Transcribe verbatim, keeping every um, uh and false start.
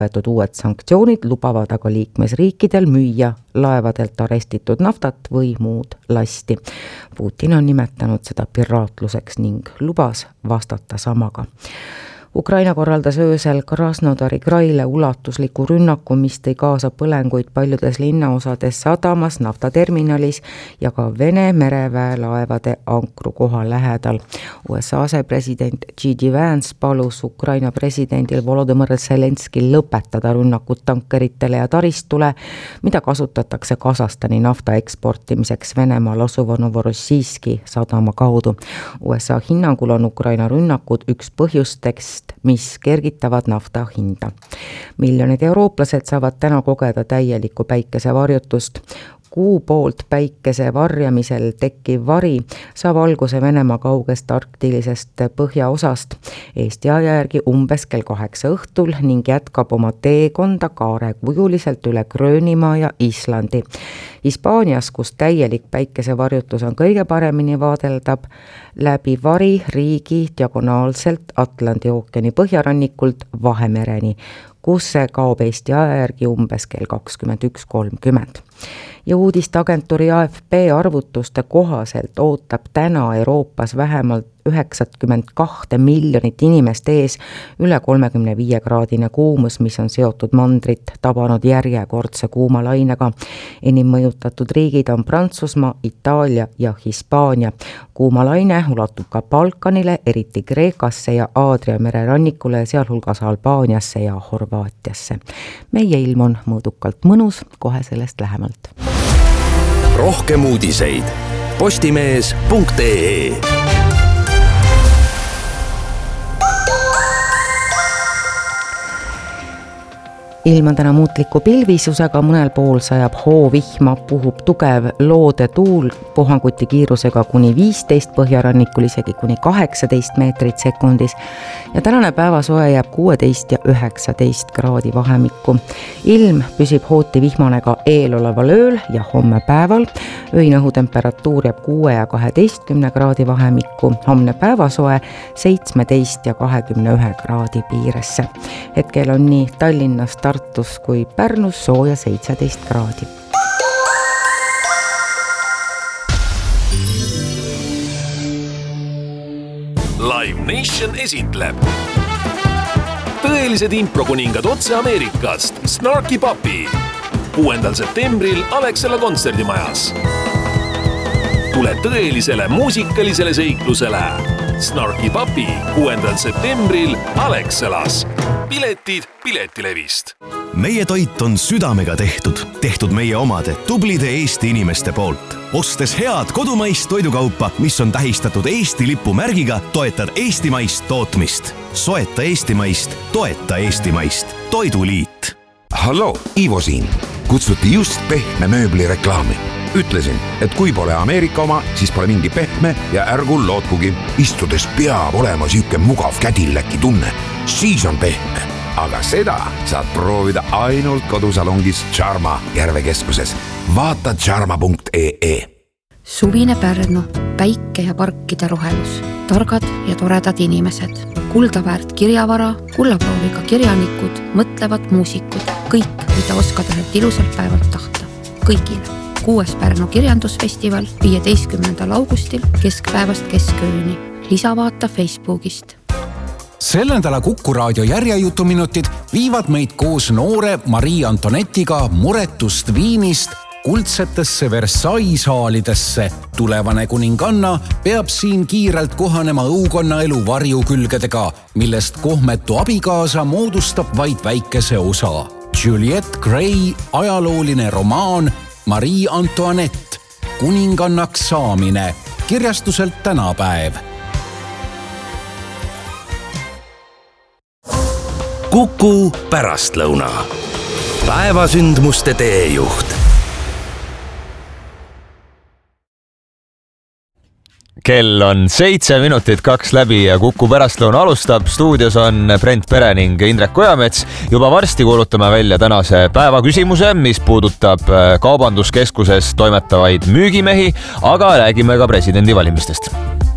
võetud uued sanktsioonid lubavad aga liikmesriikidel müüa laevadelt arestitud naftat või muud lasti. Putin on nimetanud seda piraatluseks ning lubas vastata samaga. Ukraina korraldas öösel Krasnodari kraile ulatusliku rünnaku, mis tõi kaasa põlenguid paljudes linnaosades sadamas, naftaterminalis ja ka Vene mereväe laevade ankrukoha lähedal. U S A asepresident J D Vance palus Ukraina presidendil Volodymyr Zelenskil lõpetada rünnakut tankeritele ja taristule, mida kasutatakse Kasahstani nafta eksportimiseks Venemaal asuva Novorossijski sadama kaudu. U S A hinnangul on Ukraina rünnakud üks põhjusteks, mis kergitavad nafta hinda. Miljonid eurooplased saavad täna kogeda täielikku päikesevarjutust. Kuu poolt päikese varjamisel tekkiv vari saab alguse Venemaa kaugest arktilisest põhjaosast Eesti aja järgi umbes kell kaheksa õhtul ning jätkab oma teekonda kaarekujuliselt üle Gröönimaa ja Islandi. Hispaanias, kus täielik päikesevarjutus on kõige paremini vaadeldab, läbi vari riigi diagonaalselt Atlandi ookeani põhjarannikult Vahemereni, kus see kaob Eesti aja järgi umbes kell kakskümmend üks kolmkümmend. Ja uudisteagentuuri A F P arvutuste kohaselt ootab täna Euroopas vähemalt üheksakümmend kaks miljonit inimest ees üle kolmekümne viie kraadine kuumus, mis on seotud mandrit tabanud järjekordse kuumalainega. Enim mõjutatud riigid on Prantsusmaa, Itaalia ja Hispaania. Kuumalaine ulatub ka Balkanile, eriti Kreekasse ja Aadria mere rannikule, sealhulgas Albaaniasse ja Horvaatiasse. Meie ilm on mõõdukalt mõnus, kohe sellest lähemalt. Rohkem uudiseid postimees punkt ee. Ilm on täna muutliku pilvisusega, mõnel pool sajab hoovihma, puhub tugev loode tuul puhanguti kiirusega kuni viisteist, põhjarannikul isegi kuni kaheksateist meetrit sekundis ja tänane päevasoe jääb kuusteist ja üheksateist kraadi vahemikku. Ilm püsib hooti vihmane ka eeloleval ööl ja homme päeval. Öine õhutemperatuur jääb kuue ja kaheteistkümne kraadi vahemikku, homne päevasoe seitsmeteist ja kahekümne ühe kraadi piiresse. Hetkel on nii Tallinnas, Tartus kui Pärnus sooja seitseteist kraadi. Live Nation esitleb tõelised improkuningad otse Ameerikast Snarky Puppy kuuendal septembril Alexela kontserdimajas. Tule tõelisele muusikalisele seiklusele Snarky Puppy kuuendal septembril Alexelas. Piletid Piletilevist. Meie toit on südamega tehtud, tehtud meie omade tublide Eesti inimeste poolt. Ostes head kodumaist toidukaupa, mis on tähistatud Eesti lipu märgiga, toetad eestimaist tootmist. Soeta eestimaist, toeta eestimaist. Toiduliit. Hallo, Ivo siin. Kutsuti just pehme mööbli reklaami. Ütlesin, et kui pole Ameerika oma, siis pole mingi pehme ja ärgu lootkugi. Istudes peab olema süüke mugav kädilläki tunne. Siis on pehme. Aga seda saad proovida ainult kodusalongis Charma Järvekeskuses. Vaata charma punkt ee. Suvine Pärnu, päike ja parkide rohelus, targad ja toredad inimesed, kuldaväärt kirjavara, kullaprooviga kirjanikud, mõtlevad muusikud, kõik, mida oskad ühelt ilusalt päevalt tahta. Kõigile. Kuues Pärnu kirjandusfestival viieteistkümnendal augustil keskpäevast keskööni. Lisa vaata Facebookist. Selle nädala Kuku raadio järjejutuminutid viivad meid koos noore Marie Antonettiga muretust Viinist kuldsetesse Versailles haalidesse. Tulevane kuninganna peab siin kiirelt kohanema õukonna elu varjukülgedega, millest kohmetu abikaasa moodustab vaid väikese osa. Juliette Gray ajalooline romaan Marie Antoinette, kuningannaks saamine, kirjastuselt tänapäev. Kuku pärastlõuna. Päevasündmuste teejuht. Kell on seitse minutit kaks läbi ja Kuku pärastlõuna alustab. Stuudios on Brent Pere ning Indrek Ojamets. Juba varsti kuulutame välja tänase päeva küsimuse, mis puudutab kaubanduskeskuses toimetavaid müügimehi, aga räägime ka presidendi valimistest.